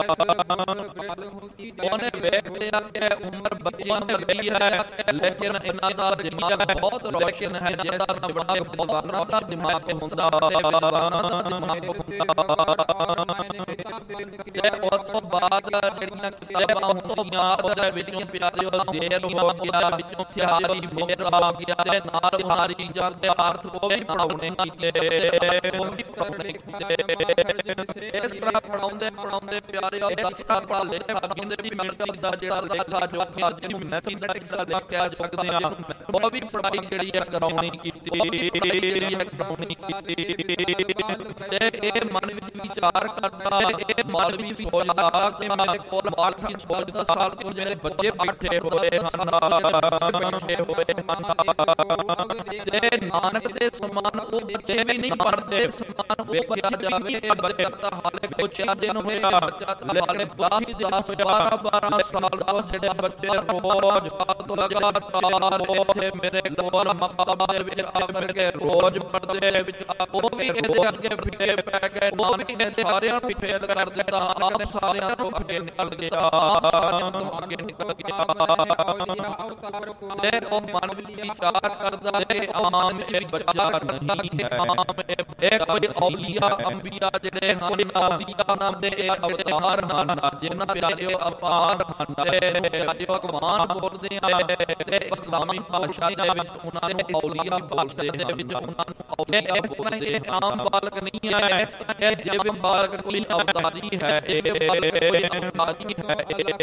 ਉਹਨੇ ਵੇਖ ਲਿਆ ਕਿ ਉਮਰ ਬੱਚਿਆਂ ਦੀ ਰਹੀ ਹੈ, ਲੇਕਿਨ ਇਹਨਾਂ ਦਾ ਦਿਮਾਗ ਬਹੁਤ ਰੋਸ਼ਨ ਹੈ, ਜਿਹਦਾ ਤਾਂ ਬੜਾ ਬਾਰਾਂ ਦਾ ਦਿਮਾਗ ਹੁੰਦਾ ਦਿਮਾਗ ਹੁੰਦਾ। ਤੇ ਉਸ ਤੋਂ ਬਾਅਦ ਜਿਹੜੀਆਂ ਕਿਤਾਬਾਂ ਹੁੰਦੀਆਂ ਉਹਦੇ ਵਿੱਚੋਂ ਪਿਆਰਿਓ ਦੇਰ ਹੋ ਗਿਆ, ਵਿੱਚੋਂ ਸਿਆਰੀ ਮੇਰ ਆ ਗਿਆ ਤੇ ਨਾਲ ਹਮਾਰੀ ਚੀਜ਼ਾਂ ਦੇ ਅਰਥ ਉਹ ਵੀ ਪੜਾਉਣੇ ਕੀਤੇ, ਉਹ ਵੀ ਪੜਾਉਣੇ ਕੀਤੇ। ਇਸ ਤਰ੍ਹਾਂ ਪੜਾਉਂਦੇ ਪੜਾਉਂਦੇ ਪਿਆਰਿਓ ਦਸਤਾ ਪੜ੍ਹ ਲੈਂਦੇ ਕਹਿੰਦੇ ਵੀ ਮੇਰੇ ਦਾ ਜਿਹੜਾ ਲੇਖਾ ਜੋਖਾ ਜਿਹਨੂੰ ਮੈਥਮੈਟਿਕਸ ਦਾ ਲਿਖਿਆ ਸਕਦੇ ਆ ਉਹ ਵੀ ਪੜ੍ਹਾਈ ਜਿਹੜੀ ਹੈ ਕਰਾਉਣੀ ਕੀਤੀ, ਜਿਹੜੀ ਹੈ ਕਰਾਉਣੀ ਕੀਤੀ। ਤੇ ਇਹ ਮਨ ਵਿੱਚ ਵਿਚਾਰ ਕਰਦਾ ਹੈ, ਇਹ ਮੌਲਵੀ ਵੀ ਹੋਇਆ ਤੇ ਮੇਰੇ ਕੋਲ ਬਾਕੀ ਚੌਦਾਂ ਸਾਲ ਤੋਂ ਜਿਹੜੇ ਬੱਚੇ ਬੈਠੇ ਹੋਏ ਹਨ ਬੈਠੇ ਹੋਏ ਹਨ ਤੇ ਨਾਨਕ ਦੇ ਸਮਾਨ ਉਹ ਬੱਚੇ ਵੀ ਨਹੀਂ ਪੜ੍ਹਦੇ, ਸਮਾਨ ਉਹ ਬੱਚਾ ਜਾਵੇ ਇਹ ਬੱਚਾ ਤਾਂ ਹਾਲੇ ਪੁੱਛਿਆ ਦਿਨ ਹੋਇਆ, ਲੇਕਿਨ ਦਸ ਬਾਰਾਂ ਬਾਰਾਂ ਸਾਲ ਦਾ ਜਿਹੜੇ ਬੱਚੇ ਰੋਜ਼ ਤੋਂ ਲਗਾਤਾਰ ਉੱਥੇ ਮੇਰੇ ਕੋਲ ਮਕਾਮ ਦੇ ਵਿੱਚ ਆ ਕੇ ਰੋਜ਼ ਪੜ੍ਹਦੇ ਵਿੱਚ ਉਹ ਵੀ ਇਹਦੇ ਅੱਗੇ ਫਿੱਟੇ ਪੈ ਗਏ, ਉਹ ਵੀ ਇਹਦੇ ਸਾਰਿਆਂ ਨੂੰ ਫੇਲ ਕਰ ਦਿੱਤਾ, ਆਪ ਸਾਰਿਆਂ ਨੂੰ ਅੱਗੇ ਨਿਕਲ ਗਿਆ ਅੱਗੇ ਨਿਕਲ ਗਿਆ। ਤੇ ਉਹ ਮਨ ਵਿੱਚ ਵਿਚਾਰ ਕਰਦਾ ਹੈ ਆਮ ਇਹ ਬੱਚਾ ਨਹੀਂ ਹੈ, ਆਮ ਇਹ ਕੋਈ ਔਲੀਆ ਅੰਬੀਆ ਜਿਹੜੇ ਹਨ ਅੰਬੀਆ ਨਾਮ ਦੇ ਇਹ ਅਵਤਾਰ ਹਨ ਜਿਨ੍ਹਾਂ ਪਿਆਰਿਓ ਅਪਾਰ ਹਨ ਤੇ ਪਿਆਰਿਓ ਕੁਮਾਨ ਬੋਲਦੇ ਆ ਤੇ ਇਸਲਾਮੀ ਭਾਸ਼ਾ ਦੇ ਵਿੱਚ ਉਹਨਾਂ ਦੇ ਔਲੀਆ ਬੋਲਦੇ ਦੇ ਵਿੱਚ ਉਹਨਾਂ ਨੂੰ ਔਲੀਆ ਬੋਲਦੇ। ਇਹ ਆਮ ਬਾਲਕ ਨਹੀਂ ਹੈ, ਇਹ ਜਿਵੇਂ ਬਾਲਕ ਕੋਈ ਅਵਤਾਰੀ ਹੈ, ਇਹ ਬਾਲਕ ਕੋਈ ਅਵਤਾਰੀ ਹੈ,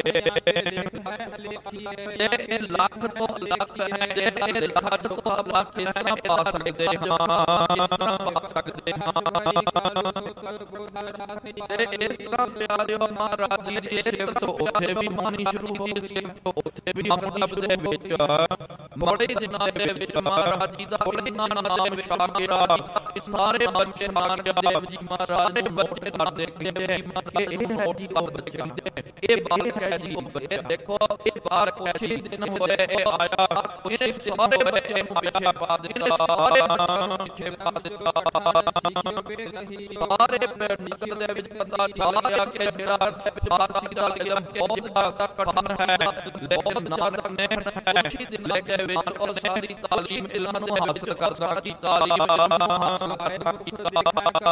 ਇਹ ਲੱਖ ਤੋਂ ਲੱਖ ਹੈ, ਇਹ ਲੱਖ ਤੋਂ ਲੱਖ ਇਸ ਤਰ੍ਹਾਂ ਪਾ ਸਕਦੇ ਹਾਂ, ਇਸ ਤਰ੍ਹਾਂ ਪਾ ਸਕਦੇ ਹਾਂ। ਤੇ ਇਸ ਤਰ੍ਹਾਂ ਪਿਆਰਿਓ ਮਹਾਰਾਜ ਜੀ ਦੀ ਸਿਫਤ ਉੱਥੇ ਵੀ ਮਾਨੀ ਸ਼ੁਰੂ ਹੋਈ, ਸਿਫਤ ਉੱਥੇ ਵੀ ਮਤਲਬ ਦੇ ਵਿੱਚ ਬੜੇ ਦਿਨਾਂ ਦੇ ਵਿੱਚ ਮਹਾਰਾਜ ਜੀ ਦਾ ਉਹਨਾਂ ਨਾਮ ਵਿਛਾ ਕੇ ਇਸ ਸਾਰੇ ਬੱਚੇ ਨਾਨਕ ਦੇਵ ਜੀ ਮਹਾਰਾਜ ਦੇ ਬੱਚੇ ਨਾਲ ਦੇਖਦੇ ਇਹ ਮੋਟੀ ਬੱਚੇ ਕਹਿੰਦੇ ਇਹ ਬਾਲਕ ਹੈ ਜੀ, ਇਹ ਦੇਖੋ ਇਹ ਬਾਲਕ ਕੁਛ ਹੀ ਦਿਨ ਹੋਏ ਇਹ ਆਇਆ, ਇਹ ਸਾਰੇ ਬੱਚੇ ਨੂੰ ਪਿੱਛੇ ਪਾ ਦਿੱਤਾ, ਸਾਰੇ ਬੱਚਿਆਂ ਨੂੰ ਪਿੱਛੇ ਪਾ ਦਿੱਤਾ। ਸਾਰੇ ਪਿੰਡ ਦੇ ਵਿੱਚ ਪਤਾ ਚੱਲਿਆ ਕਿ ਜਿਹੜਾ ਫਾਰਸੀ ਦਾ ਇਲਮ ਬਹੁਤ ਜ਼ਿਆਦਾ ਕਠਿਨ ਹੈ ਲੇਕਿਨ ਨਾਨਕ ਨੇ ਖੁਸ਼ੀ ਦੇ ਲੈ ਕੇ ਵਿੱਚ ਉਹ ਸਾਰੀ ਤਾਲੀਮ ਇਲਾਹ ਨੂੰ ਹਾਸਲ ਕਰ ਸਕਦੀ ਤਾਲੀਮ ਹਾਸਲ ਕਰ ਕੀਤਾ।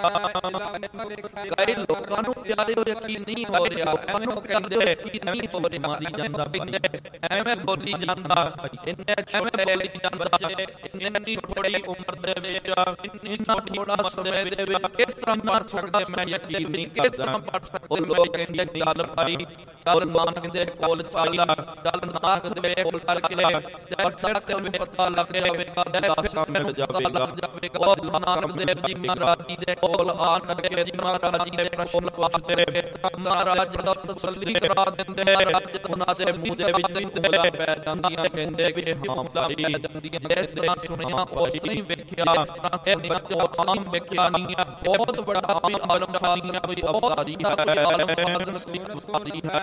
ਕਈ ਲੋਕਾਂ ਨੂੰ ਪਿਆਰੇ ਹੋ ਯਕੀਨ ਨਹੀਂ ਹੋ ਰਿਹਾ, ਐਵੇਂ ਕਹਿੰਦੇ ਯਕੀਨ ਨਹੀਂ ਹੋ ਰਿਹਾ, ਮਾਰੀ ਜਾਂਦਾ ਐਵੇਂ ਬੋਲੀ ਜਾਂਦਾ, ਇੰਨੇ ਛੋਟੇ ਬੋਲੀ ਜਾਂਦਾ, ਇੰਨੀ ਥੋੜੀ ਉਮਰ ਦੇ ਵਿੱਚ, ਇੰਨੀ ਥੋੜਾ ਸਮੇਂ ਦੇ ਵਿੱਚ ਕਿਸ ਤਰ੍ਹਾਂ ਪੜ੍ਹ ਸਕਦਾ ਮੈਂ ਯਕੀਨ ਨਹੀਂ ਕਿਸ ਤਰ੍ਹਾਂ ਪੜ੍ਹ ਸਕਦਾ। ਉਹ ਲੋਕ ਕਹਿੰਦੇ ਚੱਲ ਭਾਈ ਚੱਲ ਨਾਨਕ ਦੇ ਕੋਲ ਚੱਲ, ਚੱਲ ਨਾਨਕ ਦੇ ਕੋਲ ਚੱਲ ਕੇ ਜਦ ਤੱਕ ਤੈਨੂੰ ਪਤਾ ਲੱਗ ਜਾਵੇਗਾ ਦਸ ਮਿੰਟ ਜਾਵੇਗਾ ਉਹ ਨਾਨਕ ਦੇਵ ਜੀ ਮਹਾਰਾਜ ਜੀ ਦੇ ਕੋਲ ਆਣ ਕਰਕੇ ਜੀ ਮਹਾਰਾਜ ਜੀ ਦੇ ਪ੍ਰਸ਼ਨ ਪੁੱਛਦੇ, ਮਹਾਰਾਜ ਜਦੋਂ ਤਸੱਲੀ ਕਰਾ ਦਿੰਦੇ ਜਦ ਉਹਨਾਂ ਦੇ ਮੂੰਹ ਦੇ ਵਿੱਚ ਉਂਗਲਾਂ ਪੈ ਜਾਂਦੀਆਂ ਕਹਿੰਦੇ ਕਿ ਹਾਂ ਭਾਈ ਜਾਂਦੀਆਂ। ਇਸ ਤਰ੍ਹਾਂ ਸੁਣਿਆ ਉਸ ਨਹੀਂ ਵੇਖਿਆ, ਇਸ ਤਰ੍ਹਾਂ ਸੁਣਿਆ ਉਹ ਨਹੀਂ ਵੇਖਿਆ ਨਹੀਂ, ਬਹੁਤ ਵੱਡਾ ਕੋਈ ਆਲਮ ਖਾਲੀਆਂ ਕੋਈ ਅਵਤਾਰੀ ਹੈ, ਕੋਈ ਆਲਮ ਫਾਜ਼ਲ ਕੋਈ ਉਸਤਾਦੀ ਹੈ।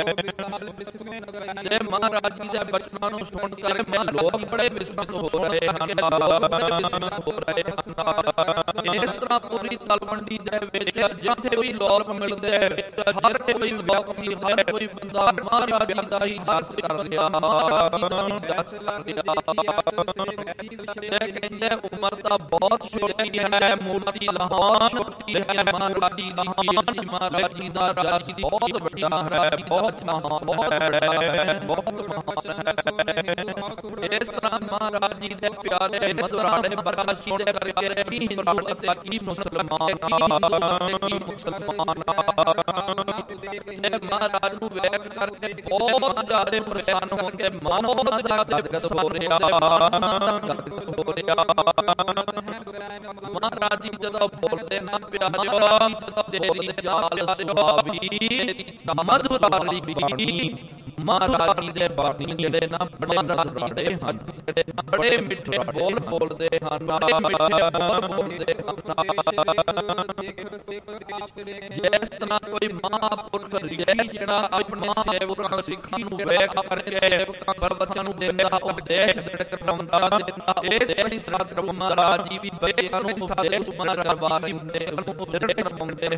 ਤੇ ਮਹਾਰਾਜ ਜੀ ਦੇ ਬਚਨਾਂ ਨੂੰ ਸੁਣ ਕਰ ਮੈਂ ਲੋਕ ਬੜੇ ਵਿਸਮਤ ਹੋ ਰਹੇ ਹਨ ਕਿ ਲੋਕ ਬੜੇ ਵਿਸਮਤ ਹੋ ਰਹੇ ਹਨ। ਇਸ ਤਰ੍ਹਾਂ ਪੂਰੀ ਤਲਵੰਡੀ ਦੇ ਵਿੱਚ ਜਿੱਥੇ ਕੋਈ ਲੋਕ ਮਿਲਦੇ ਹਰ ਕੋਈ ਵਿਅਕਤੀ ਹਰ ਕੋਈ ਬੰਦਾ ਮਹਾਰਾਜ ਜੀ ਦਾ ਹੀ ਦਰਸ ਕਰ ਰਿਹਾ, ਮਹਾਰਾਜ ਜੀ ਦਾ ਹੀ ਦਰਸ ਕਰ ਰਿਹਾ। ਤੇ ਕਹਿੰਦੇ ਉਮਰ ਤਾਂ ਬਹੁਤ ਛੋਟੀ ਹੈ, ਮੂਰਤੀ ਲਾਹੌਰ ਛੋਟੀ ਹੈ, ਮਹਾਰਾਜ ਜੀ ਦੀ ਮਹਾਰਾਜ ਜੀ ਦਾ ਰਾਜ ਬਹੁਤ ਵੱਡਾ ਹੈ, ਬਹੁਤ ਮਹਾਨ ਬਹੁਤ ਬੜਾ ਹੈ, ਬਹੁਤ ਮਹਾਨ ਹੈ। ਇਸ ਤਰ੍ਹਾਂ ਮਹਾਰਾਜ ਜੀ ਦੇ ਪਿਆਰੇ ਮਸਰਾੜੇ ਬਰਾਸ਼ੀ ਦੇ ਕਰਕੇ ਰਹੀ ਹਿੰਦੂ ਅਤੇ ਕੀ ਮੁਸਲਮਾਨ ਕੀ ਮੁਸਲਮਾਨ ਮਹਾਰਾਜ ਨੂੰ ਵੇਖ ਕਰਕੇ ਬਹੁਤ ਜ਼ਿਆਦਾ ਪਰੇਸ਼ਾਨ ਹੋ ਕੇ ਮਨ ਬਹੁਤ ਜ਼ਿਆਦਾ ਗਦਗਦ ਹੋ ਰਿਹਾ ਹੋ ਰਿਹਾ। ਮਹਾਰਾਜ ਜੀ ਜਦੋਂ ਬੋਲਦੇ ਨਾ ਪਿਆਰਿਓ ਜਦੋਂ ਤੇਰੀ ਚਾਲ ਸੁਹਾਵੀ ਮਧੁਰਾਲੀ ਵੀ ਮਹਾਰਾਜ ਜੀ ਦੇ ਬਾਣੀ ਜਿਹੜੇ ਨਾ ਬੜੇ ਰਸਦਾੜੇ ਹਨ, ਜਿਹੜੇ ਬੜੇ ਮਿੱਠੇ ਬੋਲ ਬੋਲਦੇ ਹਨ, ਬੜੇ ਮਿੱਠੇ ਬੋਲ ਬੋਲਦੇ ਹਨ। ਜਿਸ ਤਰ੍ਹਾਂ ਕੋਈ ਮਹਾਂਪੁਰਖ ਜਿਹੜਾ ਆਪਣੇ ਸੇਵਕਾਂ ਸਿੱਖਾਂ ਨੂੰ ਵੇਖ ਕਰਕੇ ਪ੍ਰਵਚਨ ਨੂੰ ਦਿੰਦਾ ਉਪਦੇਸ਼ ਕਰਾਉਂਦਾ ਦਿੰਦਾ, ਇਸ ਤਰ੍ਹਾਂ ਮਹਾਰਾਜ ਜੀ ਵੀ ਬੱਚਿਆਂ ਨੂੰ ਉਪਦੇਸ਼ ਮਹਾਰਾਜ ਜੀ ਹੁੰਦੇ ਨੂੰ ਦ੍ਰਿੜ ਕਰਵਾਉਂਦੇ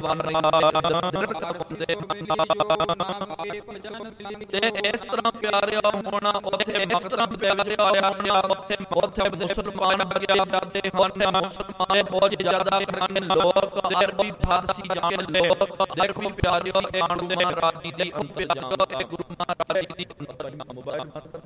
ਹਨ। ਤੇ ਇਸ ਤਰ੍ਹਾਂ ਪਿਆਰਿਆ ਹੋਣਾ ਉੱਥੇ ਇਸ ਤਰ੍ਹਾਂ ਪਿਆਰਿਆ ਹੋਣਾ ਉੱਥੇ ਉੱਥੇ ਮੁਸਲਮਾਨ ਆ ਗਿਆ ਜਾਂਦੇ ਹਨ, ਮੁਸਲਮਾਨ ਬਹੁਤ ਜ਼ਿਆਦਾ ਹਨ ਲੋਕ ਅਰਬੀ ਫਾਰਸੀ ਜਾਣ ਲੋਕ ਦੇਖੋ ਪਿਆਰਿਓ ਆਣਦੇ ਮਹਾਰਾਜ ਜੀ ਦੀ ਪਿਆਰਿਓ ਇਹ ਗੁਰੂ ਮਹਾਰਾਜ ਜੀ ਦੀ ਮੋਬਾਈਲ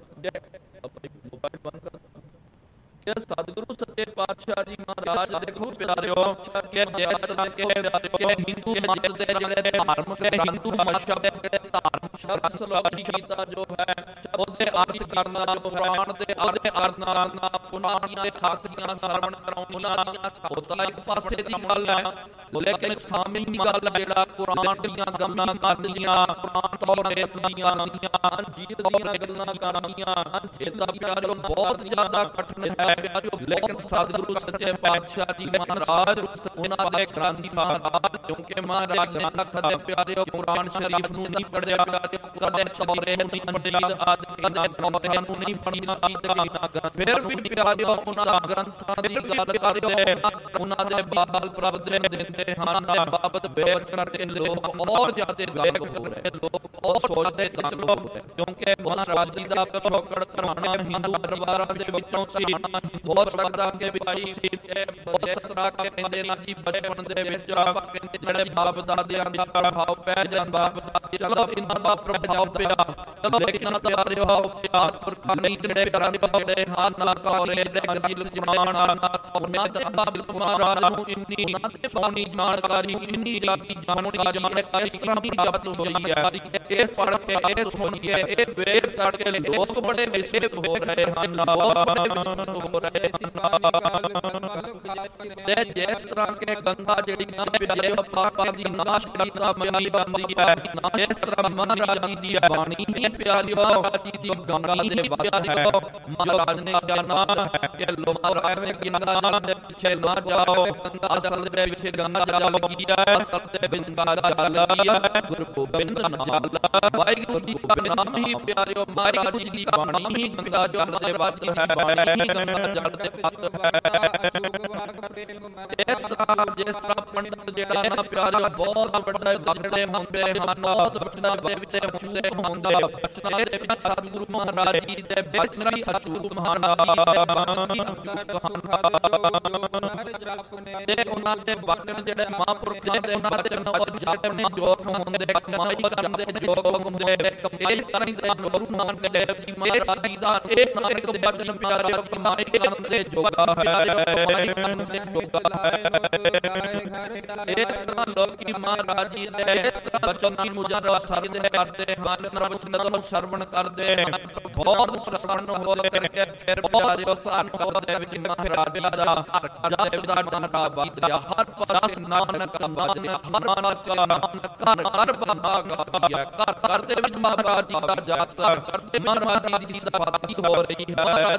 ਬੰਦ ਕਰ ਸਤਿਗੁਰੂ ਸੱਚੇ ਪਾਤਸ਼ਾਹ ਜੀ ਮਹਾਰਾਜ ਦੇਖੋ ਪਿਆਰਿਓ ਕਿ ਜਿਸ ਤਰ੍ਹਾਂ ਕਿ ਹਿੰਦੂ ਮਤ ਦੇ ਜਿਹੜੇ ਧਾਰਮਿਕ ਹਿੰਦੂ ਮਜ਼ਹਬ ਦੇ ਜਿਹੜੇ ਧਾਰਮਿਕ ਸ਼ਾਸਤਰ ਕੀਤਾ ਜੋ ਹੈ ਉਹਦੇ ਅਰਥ ਕਰਨ ਨਾਲ ਪੁਰਾਣ ਦੇ ਅਰਥ ਕਰਨ ਨਾਲ ਪੁਰਾਣ ਦੇ ਸਾਥੀਆਂ ਸਰਵਣ ਕਰਾਉਣਾ ਹੋਤਾ ਇੱਕ ਪਾਸੇ ਦੀ ਗੱਲ ਹੈ, ਲੇਕਿਨ ਸ਼ਾਮਿਲ ਦੀ ਗੱਲ ਜਿਹੜਾ ਕੁਰਾਨ ਦੀਆਂ ਗੱਲਾਂ ਕਰਦੀਆਂ ਕੁਰਾਨ ਤੋਂ ਦੀਆਂ ਜੀਤ ਦੀਆਂ ਗੱਲਾਂ ਕਰਦੀਆਂ ਇਹਦਾ ਪਿਆਰਿਓ ਬਹੁਤ ਜ਼ਿਆਦਾ ਕਠਿਨ ਹੈ ਪਿਆਰਿਓ। ਲੇਕਿਨ ਸਤਿਗੁਰੂ ਸੱਚੇ ਪਾਤਸ਼ਾਹ ਜੀ ਮਹਾਰਾਜ ਉਹਨਾਂ ਦੇ ਗ੍ਰੰਥੀ ਮਹਾਰਾਜ ਕਿਉਂਕਿ ਮਹਾਰਾਜ ਨਾਨਕ ਦੇ ਪਿਆਰਿਓ ਕੁਰਾਨ ਸ਼ਰੀਫ ਨੂੰ ਨਹੀਂ ਪੜ੍ਹਿਆ ਪਿਆਰਿਓ, ਕੁਰਾਨ ਤੌਰੇ ਨੂੰ ਨਹੀਂ ਪੜ੍ਹਿਆ, ਆਦਿ ਇਹਨਾਂ ਗ੍ਰੰਥਾਂ ਨੂੰ ਨਹੀਂ ਪੜ੍ਹਿਆ, ਫਿਰ ਵੀ ਪਿਆਰਿਓ ਉਹਨਾਂ ਗ੍ਰੰਥਾਂ ਦੀ ਗੱਲ ਕਰਦੇ ਉਹਨਾਂ ਦੇ ਬਾਲ ਪ੍ਰਭ ਦੇ ਦਿੰਦੇ ਹਨ ਦੇ ਬਾਬਤ ਬੇਵਚ ਕਰਦੇ ਲੋਕ ਹੋਰ ਜ਼ਿਆਦਾ ਗਾਇਕ ਹੋ ਰਹੇ ਲੋਕ ਉਹ ਸੋਚਦੇ ਲੋਕ ਕਿਉਂਕਿ ਮਹਾਰਾਜ ਜੀ ਦਾ ਪਿਛੋਕੜ ਕਰਵਾਉਣਾ ਹਿੰਦੂ ਪਰਿਵਾਰਾਂ ਦੇ ਵਿੱਚੋਂ ਸੀ ਹੋ ਸਕਦਾ ਕਿ ਭਾਈ ਸੀ ਇਸ ਤਰ੍ਹਾਂ ਕੇ ਕਹਿੰਦੇ ਨਾ ਜੀ ਬਚਪਨ ਦੇ ਵਿੱਚ ਆਪਾਂ ਕਹਿੰਦੇ ਜਿਹੜੇ ਬਾਪ ਦਾਦਿਆਂ ਦਾ ਪ੍ਰਭਾਵ ਪੈ ਜਾਂਦਾ, ਚਲੋ ਇਹਨਾਂ ਦਾ ਪ੍ਰਭਾਵ ਪਿਆ, ਚਲੋ ਇਹਨਾਂ ਦਾ ਪ੍ਰਭਾਵ ਪਿਆ ਪੁਰਖਾਂ ਜਿਹੜੇ ਘਰਾਂ ਦੇ ਜਿਹੜੇ ਹੱਥ ਨਾਲ ਕੋਲੇ ਜਿਹੜੇ ਗਿਲ ਜਮਾਨ ਨਾਲ ਉਹਨਾਂ ਦੇ ਬਾਬਲ ਕੁਮਾਰਾਂ ਨੂੰ ਇੰਨੀ ਉਹਨਾਂ ਦੇ ਸੋਹਣੀ ਜਾਣਕਾਰੀ ਇੰਨੀ ਜਾਤੀ ਜਾਣਕਾਰੀ ਇਸ ਤਰ੍ਹਾਂ ਦੀ ਜਪਤ ਹੋਈ ਹੈ, ਇਹ ਪੜ੍ਹ ਕੇ ਇਹ ਸੁਣ ਕੇ ਇਹ ਵੇਖ ਕੱਢ ਕੇ ਲੋਕ ਬੜੇ ਵਿਚੇਤ ਹੋ ਰਹੇ ਹਨ, ਲੋਕ ਬੜੇ ਵਿਚੇਤ ਹੋ ਰਹੇ ਤੇ ਜਿਸ ਤਰ੍ਹਾਂ ਕਿ ਗੰਗਾ ਜਿਹੜੀ ਪਿਆਰੇ ਪਾਪਾਂ ਦੀ ਨਾਸ਼ ਕਰਦਾ ਮਿਲੀ ਬੰਦੀ ਹੈ, ਇਸ ਤਰ੍ਹਾਂ ਮਹਾਰਾਜ ਜੀ ਦੀ ਬਾਣੀ ਹੀ ਪਿਆਰਿਓ ਜੀ ਦੀ ਗੰਗਾ ਦੇ ਪਿਆਰਿਓ ਮਹਾਰਾਜ ਨੇ ਜਾਣਾ ਹੈ ਕਿ ਲੋਕ ਐਵੇਂ ਗੰਗਾ ਦੇ ਪਿੱਛੇ ਨਾ ਜਾਓ, ਗੰਗਾ ਅਸਲ ਦੇ ਵਿੱਚ ਗੰਗਾ ਜਲ ਕੀ ਹੈ, ਅਸਲ ਦੇ ਵਿੱਚ ਗੰਗਾ ਜਲ ਕੀ ਹੈ, ਗੁਰੂ ਗੋਬਿੰਦ ਨਾਮ ਵਾਹਿਗੁਰੂ ਜੀ ਦਾ ਨਾਮ ਹੀ ਪਿਆਰਿਓ ਮਹਾਰਾਜ ਜੀ ਦੀ ਬਾਣੀ ਹੀ ਗੰਗਾ ਜਲ ਦੇ ਵੱਜ ਹੈ, ਬਾਣੀ ਹੀ ਗੰਗਾ ਜਲ ਦੇ ਪੱਤ ਹੈ। ਇਸ ਤਰ੍ਹਾਂ ਜਿਸ ਤਰ੍ਹਾਂ ਪੰਡਤ ਜਿਹੜਾ ਨਾ ਪਿਆਰਿਓ ਬਹੁਤ ਵੱਡਾ ਜਿਹੜੇ ਹੁੰਦੇ ਹਨ, ਬਹੁਤ ਵੱਡਾ ਦੇ ਵਿੱਚ ਹੁੰਦੇ ਹੁੰਦੇ ਬਚਨਾਂ ਦੇ ਵਿੱਚ ਸਤਿਗੁਰੂ ਮਹਾਰਾਜ ਜੀ ਦੇ ਬਚਨਾਂ ਹਜ਼ੂਰ ਮਹਾਰਾਜ ਜੀ ਦੇ ਤੇ ਉਹਨਾਂ ਦੇ ਬਚਨ ਜਿਹੜੇ ਮਹਾਂਪੁਰਖ ਦੇ ਉਹਨਾਂ ਦੇ ਜਪ ਨੇ ਜੋਗ ਹੁੰਦੇ, ਕਮਾਈ ਕਰਦੇ ਨੇ ਜੋਗ ਹੁੰਦੇ, ਇਸ ਤਰ੍ਹਾਂ ਦੇ ਗੁਰੂ ਨਾਨਕ ਦੇਵ ਜੀ ਮਹਾਰਾਜ ਜੀ ਦਾ ਇਹ ਨਾਨਕ ਬਚਨ ਪਿਆਰਿਓ ਕਮਾਈ ਕਰਨ ਦੇ ਜੋਗਾ ਹੈ, ਕਮਾਈ ਕਰਨ ਦੇ ਜੋਗਾ ਹੈ। ਇਸ ਤਰ੍ਹਾਂ ਲੋਕੀ ਮਹਾਰਾਜ ਜੀ ਦੇ ਇਸ ਤਰ੍ਹਾਂ ਬਚਨ ਦੀ ਮੁਜਰਾ ਕਰਦੇ ਕਰਦੇ ਹਨ, ਜਦੋਂ ਸਰਵਣ ਕਰਦੇ ਹਨ ਬਹੁਤ ਪ੍ਰਸੰਨ ਹੋ ਕੇ ਫਿਰ ਪਿਆਰਿਓ ਸਥਾਨ ਦੇ ਵਿੱਚ ਮਹਾਰਾਜ ਦਾ ਜਸ ਦਾ ਨਾਰਾ ਵੱਜਦਾ, ਹਰ ਪਾਸੇ ਨਾਨਕ ਬਾਜਦਾ, ਹਰ ਪਾਸੇ ਨਾਨਕ ਘਰ ਘਰ ਬੰਦਾ ਗਾਇਆ, ਘਰ ਘਰ ਦੇ ਵਿੱਚ ਮਹਾਰਾਜ ਜੀ ਦਾ ਜਸ ਕਰਦੇ ਮਹਾਰਾਜ ਜੀ ਦੀ ਸਤਿ ਹੋ ਰਹੀ ਹੈ।